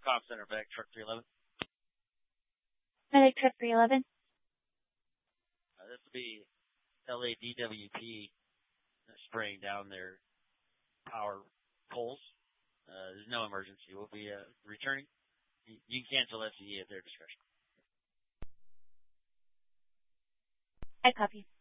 Comm Center back, truck 311. Medic truck 311. This will be LADWP spraying down their power poles. There's no emergency. We'll be returning. You can cancel FCE at their discretion. I copy.